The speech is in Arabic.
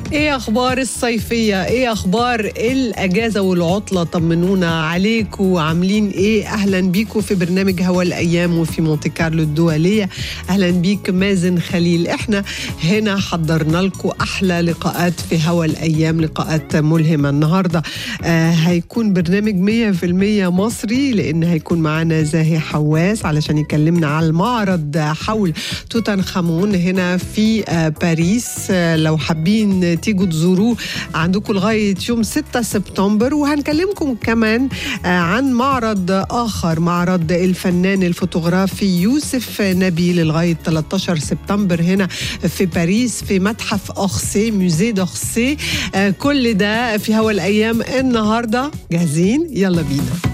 ايه اخبار الصيفيه؟ ايه اخبار الاجازه والعطله؟ طمنونا عليكم وعاملين ايه. اهلا بيكم في برنامج هوا الايام وفي مونتي كارلو الدوليه. اهلا بيك مازن خليل. احنا هنا حضرنا لكم احلى لقاءات في هوا الايام، لقاءات ملهمه. النهارده هيكون برنامج 100% مصري، لان هيكون معنا زاهي حواس علشان يكلمنا على المعرض حول توت عنخ آمون هنا في باريس. لو حابين تيجوا تزوروه عندكم لغاية يوم 6 سبتمبر. وهنكلمكم كمان عن معرض آخر، معرض الفنان الفوتوغرافي يوسف نبيل لغاية 13 سبتمبر هنا في باريس في متحف أورسي، موزي دورسي. كل ده في هوا الأيام النهاردة. جاهزين؟ يلا بينا.